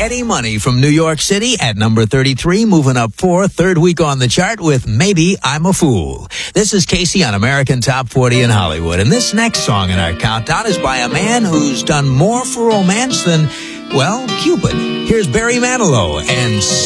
Eddie Money from New York City at number 33, moving up 4, third week on the chart with Maybe I'm a Fool. This is Casey on American Top 40 in Hollywood, and this next song in our countdown is by a man who's done more for romance than, well, Cupid. Here's Barry Manilow and